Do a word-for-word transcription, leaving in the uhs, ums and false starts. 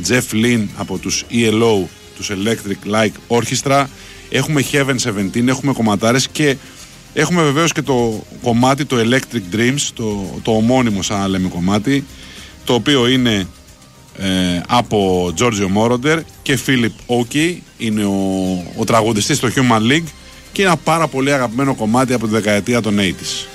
Jeff Lynne από τους ι ελ ο, τους Electric Light Orchestra. Έχουμε Heaven δεκαεπτά, έχουμε κομματάρες και έχουμε βεβαίως και το κομμάτι, το Electric Dreams, το, το ομώνυμο σαν να λέμε κομμάτι, το οποίο είναι ε, από Giorgio Moroder και Philip Oakey, είναι ο, ο τραγουδιστής στο Human League και είναι ένα πάρα πολύ αγαπημένο κομμάτι από τη δεκαετία των ογδόντα.